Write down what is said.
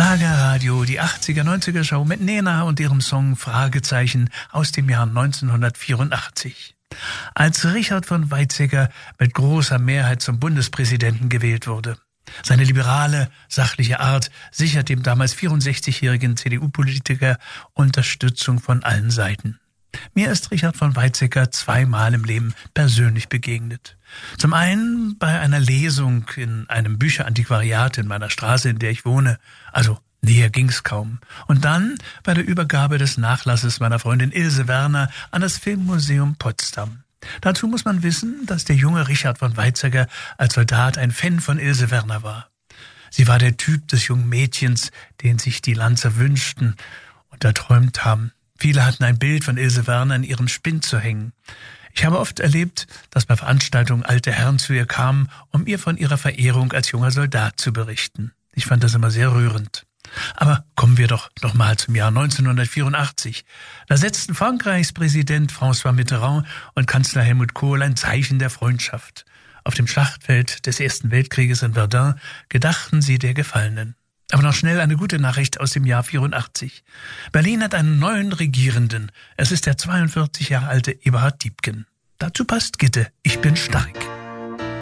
Schlagerradio, die 80er-90er Show mit Nena und ihrem Song Fragezeichen aus dem Jahr 1984. Als Richard von Weizsäcker mit großer Mehrheit zum Bundespräsidenten gewählt wurde. Seine liberale, sachliche Art sichert dem damals 64-jährigen CDU-Politiker Unterstützung von allen Seiten. Mir ist Richard von Weizsäcker zweimal im Leben persönlich begegnet. Zum einen bei einer Lesung in einem Bücherantiquariat in meiner Straße, in der ich wohne, also näher ging's kaum. Und dann bei der Übergabe des Nachlasses meiner Freundin Ilse Werner an das Filmmuseum Potsdam. Dazu muss man wissen, dass der junge Richard von Weizsäcker als Soldat ein Fan von Ilse Werner war. Sie war der Typ des jungen Mädchens, den sich die Lanzer wünschten und erträumt haben. Viele hatten ein Bild von Ilse Werner in ihrem Spind zu hängen. Ich habe oft erlebt, dass bei Veranstaltungen alte Herren zu ihr kamen, um ihr von ihrer Verehrung als junger Soldat zu berichten. Ich fand das immer sehr rührend. Aber kommen wir doch noch mal zum Jahr 1984. Da setzten Frankreichs Präsident François Mitterrand und Kanzler Helmut Kohl ein Zeichen der Freundschaft. Auf dem Schlachtfeld des Ersten Weltkrieges in Verdun gedachten sie der Gefallenen. Aber noch schnell eine gute Nachricht aus dem Jahr 84. Berlin hat einen neuen Regierenden. Es ist der 42 Jahre alte Eberhard Diepgen. Dazu passt Gitte, ich bin stark.